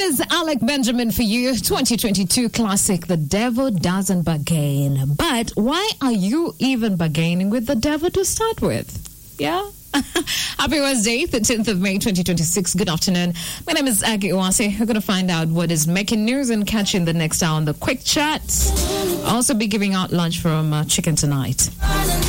is Alec Benjamin for you. 2022 classic, The Devil Doesn't Bargain. But why are you even bargaining with the devil to start with? Yeah? Happy Wednesday, 13th of May, 2026. Good afternoon. My name is Aggie Uwase. We're going to find out what is making news and catching the next hour on the Quick Chat. I'll also be giving out lunch from Chicken Tonight.